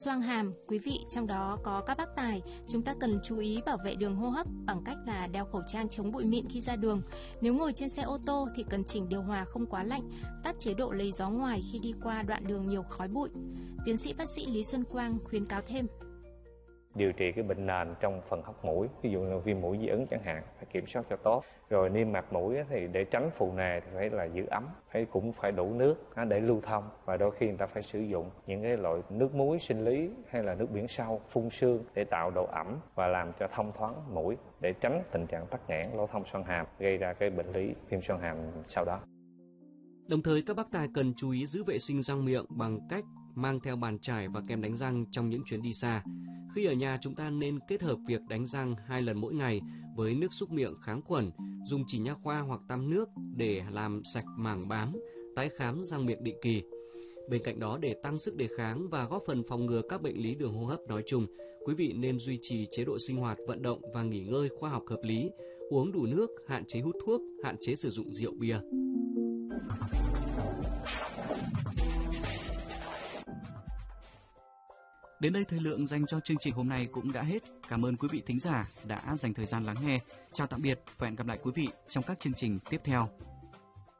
Xoang hàm, quý vị, trong đó có các bác tài, chúng ta cần chú ý bảo vệ đường hô hấp bằng cách là đeo khẩu trang chống bụi mịn khi ra đường. Nếu ngồi trên xe ô tô thì cần chỉnh điều hòa không quá lạnh, tắt chế độ lấy gió ngoài khi đi qua đoạn đường nhiều khói bụi. Tiến sĩ bác sĩ Lý Xuân Quang khuyến cáo thêm. Điều trị cái bệnh nền trong phần hốc mũi, ví dụ là viêm mũi dị ứng chẳng hạn, phải kiểm soát cho tốt. Rồi niêm mạc mũi thì để tránh phù nề thì phải là giữ ấm, cũng phải đủ nước để lưu thông, và đôi khi người ta phải sử dụng những cái loại nước muối sinh lý hay là nước biển sâu phun sương để tạo độ ẩm và làm cho thông thoáng mũi để tránh tình trạng tắc nghẽn lỗ thông xoang hàm gây ra cái bệnh lý viêm xoang hàm sau đó. Đồng thời các bác tài cần chú ý giữ vệ sinh răng miệng bằng cách mang theo bàn chải và kem đánh răng trong những chuyến đi xa. Khi ở nhà, chúng ta nên kết hợp việc đánh răng 2 lần mỗi ngày với nước súc miệng kháng khuẩn, dùng chỉ nha khoa hoặc tăm nước để làm sạch màng bám, tái khám răng miệng định kỳ. Bên cạnh đó, để tăng sức đề kháng và góp phần phòng ngừa các bệnh lý đường hô hấp nói chung, quý vị nên duy trì chế độ sinh hoạt, vận động và nghỉ ngơi khoa học hợp lý, uống đủ nước, hạn chế hút thuốc, hạn chế sử dụng rượu bia. Đến đây thời lượng dành cho chương trình hôm nay cũng đã hết. Cảm ơn quý vị thính giả đã dành thời gian lắng nghe. Chào tạm biệt và hẹn gặp lại quý vị trong các chương trình tiếp theo.